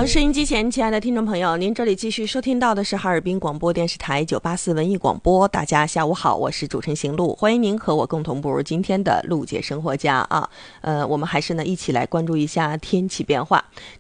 收音机前亲爱的听众朋友，您这里继续收听到的是哈尔滨广播电视台984文艺广播。大家下午好，我是主持人邢璐，欢迎您和我共同步入今天的陆姐生活家啊。我们还是呢一起来关注一下天气变化。